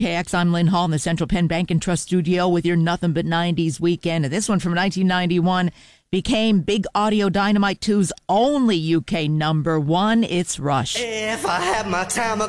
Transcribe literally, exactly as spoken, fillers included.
K X, I'm Lynn Hall in the Central Penn Bank and Trust studio with your Nothing But nineties weekend. And this one from nineteen ninety-one became Big Audio Dynamite two's only U K number one. It's Rush. If I had my time